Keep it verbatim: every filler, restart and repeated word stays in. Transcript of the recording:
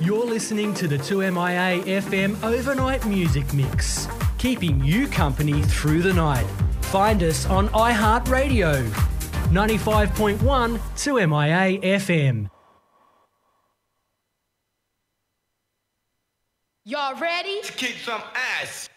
You're listening to the two M I A F M Overnight Music Mix, keeping you company through the night. Find us on iHeartRadio, ninety-five point one two M I A F M. Y'all ready? To kick some ass.